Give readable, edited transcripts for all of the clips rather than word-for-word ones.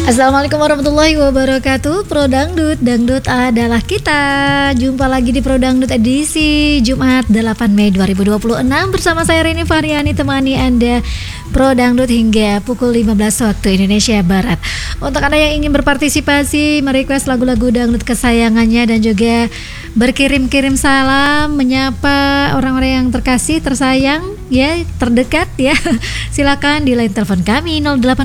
Assalamualaikum warahmatullahi wabarakatuh. Pro Dangdut, Dangdut adalah kita. Jumpa lagi di Pro Dangdut edisi Jumat 8 Mei 2026 bersama saya Rini Fahriani, temani Anda Pro Dangdut hingga pukul 15 waktu Indonesia Barat. Untuk Anda yang ingin berpartisipasi, merequest lagu-lagu dangdut kesayangannya dan juga berkirim-kirim salam, menyapa orang-orang yang terkasih, tersayang, ya, terdekat ya. Silakan di line telepon kami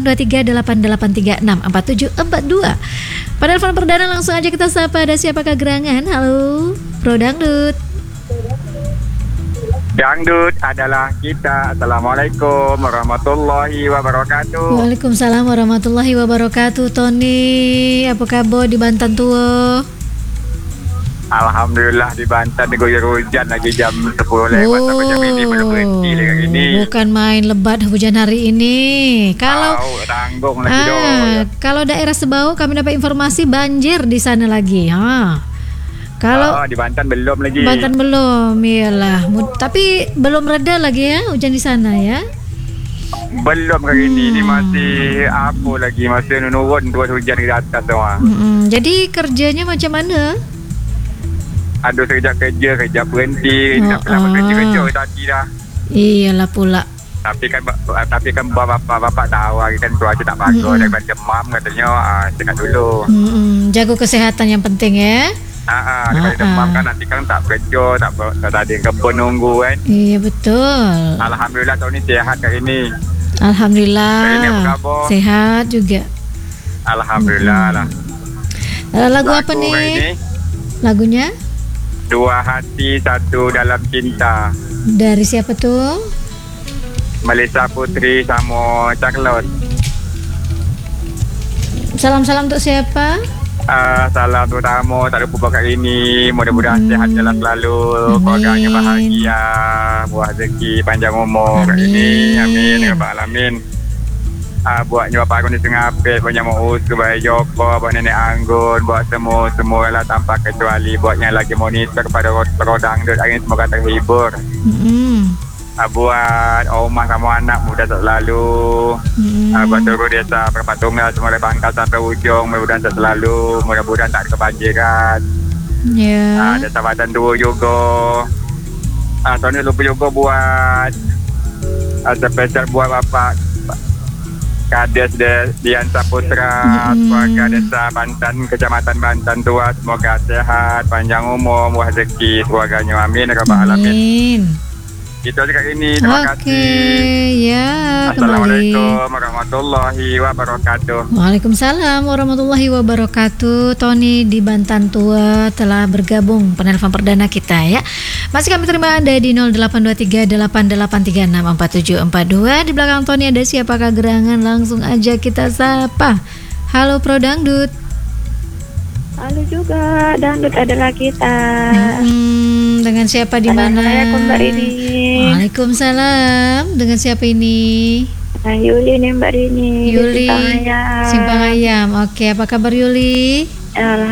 082388364742. Pada telepon perdana langsung aja kita sapa, ada siapakah gerangan? Halo, Pro Dangdut. Dangdut adalah kita. Assalamualaikum warahmatullahi wabarakatuh. Waalaikumsalam warahmatullahi wabarakatuh. Tony, apa kabar di Banten tua? Alhamdulillah di Banten diguyur hujan lagi jam 10 lewat sampai jam ini belum berhenti lagi ini. Bukan main lebat hujan hari ini. Kalau tanggung lagi dong. Kalau daerah Sebau kami dapat informasi banjir di sana lagi. Kalau di Banten belum lagi. Banten belum, iyalah. Tapi belum reda lagi ya hujan di sana ya. Belum kali ini masih apa lagi, masih nurun terus hujan di atas semua. Jadi kerjanya macam mana? Aduh, sekejap kerja berhenti. Kenapa kerja tadi dah. Iyalah pula. Tapi kan bapak tahu hari kan cuaca tak bagus, daripada demam katanya dekat dulu. Jago kesehatan yang penting ya. Daripada demam kan nanti kan tak kerja, tak ada yang kebun nunggu kan. Iya betul. Alhamdulillah tahun ini sehat kali ini. Alhamdulillah. Ini apa kabar? Sehat juga. Alhamdulillah lah. Lagu apa nih? Ini, lagunya? Dua Hati Satu Dalam Cinta. Dari siapa tuh? Melissa Putri sama Charlotte. Salam-salam untuk siapa? Salam terutama tak lupa kali ini. Mudah-mudahan sehat jalan selalu, keluarganya bahagia, buah rezeki, panjang umur kali ini. Amin ya rabbal alamin. Buatnya bapak aku ni tengah apel, banyak mau usul, buat Joko, buat nenek Anggun, buat semua lah tanpa kecuali. Buatnya lagi monitor kepada Pro Dangdut hari ini, semoga terhibur. Buat Omah sama anak muda selalu. Buat seluruh desa Perempat Tunggal, semua dari Bangka sampai ujung, mudah-mudahan selalu, mudah-mudahan tak ada kebanjiran. Desa Banten dua juga. Tahun ini lupa juga buat spesial buat bapak Kades Dian Saputra, keluarga desa Banten, kecamatan Banten tua, semoga sehat, panjang umur, buah rezeki keluarganya, amin ya rabbal alamin. Itu aja kali ini, terima kasih. Ya, Assalamualaikum warahmatullahi wabarakatuh. Waalaikumsalam warahmatullahi wabarakatuh. Tony di Banten tua telah bergabung penelpon perdana kita ya. Masih kami terima Anda di 082388364742. Di belakang Tony ada siapakah gerangan? Langsung aja kita sapa. Halo Pro Dangdut. Halo juga, Dangdut adalah kita. Dengan siapa di mana? Assalamualaikum Mbak Rini. Waalaikumsalam. Dengan siapa ini? Yuli nih Mbak Rini. Yuli. Simpang Ayam. Simpang Ayam. Oke, apa kabar Yuli?